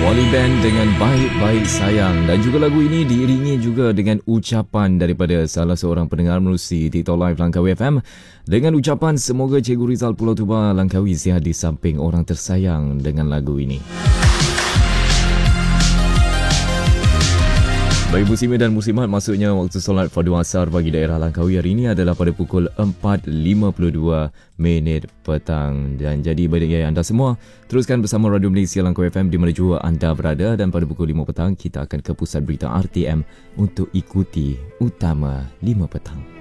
Wali Band dengan Baik-Baik Sayang. Dan juga lagu ini diiringi juga dengan ucapan daripada salah seorang pendengar menerusi TikTok Live Langkawi FM dengan ucapan semoga Cikgu Rizal Pulau Tuba Langkawi sihat di samping orang tersayang dengan lagu ini. Bagi muslimin dan muslimat, maksudnya waktu solat fardu asar bagi daerah Langkawi hari ini adalah pada pukul 4.52 petang. Dan jadi bagi anda semua, teruskan bersama Radio Malaysia Langkawi FM di mana jua anda berada, dan pada pukul 5 petang kita akan ke pusat berita RTM untuk ikuti Utama 5 petang.